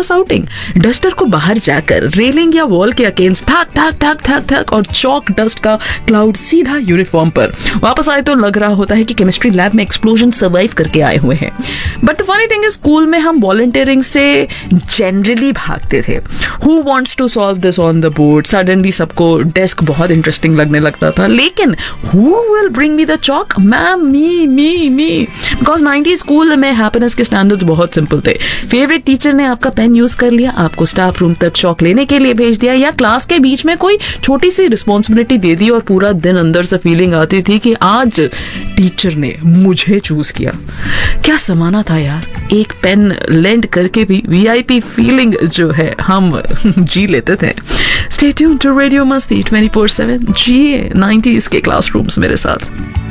Was shouting. Duster को बाहर जाकर रेलिंग या वॉल के अगेंस्ट ठक ठक ठक ठक ठक और चॉक डस्ट का क्लाउड सीधा यूनिफॉर्म पर। वापस आए तो लग रहा होता है कि केमिस्ट्री लैब में एक्सप्लोजन सर्वाइव करके आए हुए हैं। But the funny thing is, school में हम वॉलंटियरिंग से जनरली भागते थे। Who wants to solve this on the board? Suddenly सबको डेस्क बहुत इंटरेस्टिंग लगने लगता था। लेकिन who will bring me the chalk? Ma'am, me. Because 90s school में हैप्पीनेस के स्टैंडर्ड्स बहुत सिंपल थे। फेवरेट टीचर ने आपका पेन यूज कर लिया, आपको स्टाफ रूम तक चॉक लेने के लिए भेज दिया, या क्लास के बीच में कोई छोटी सी रिस्पॉन्सिबिलिटी दे दी और पूरा दिन अंदर से फीलिंग आती थी कि आज टीचर ने मुझे चूज किया। क्या समाना था यार, एक पेन लेंड करके भी VIP फीलिंग जो है हम जी लेते थे। स्टे ट्यून्ड टू रेडियो मस्ती 24/7, जी 90s के क्लासरूम्स मेरे साथ।